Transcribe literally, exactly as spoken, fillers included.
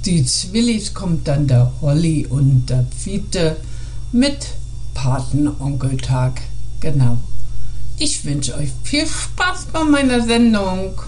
die Zwillis kommt dann der Holly und der Fiete mit Patenonkeltag. Genau. Ich wünsche euch viel Spaß bei meiner Sendung.